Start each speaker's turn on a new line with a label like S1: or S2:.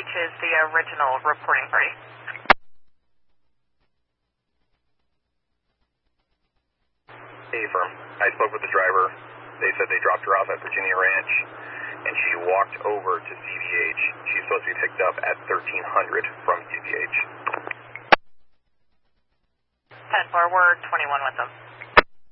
S1: which is the original reporting party.
S2: Hey, firm. I spoke with the driver. They said they dropped her off at Virginia Ranch, and she walked over to CVH. She's supposed to be picked up at 1300 from CVH.
S1: 10-4, we're 21 with them.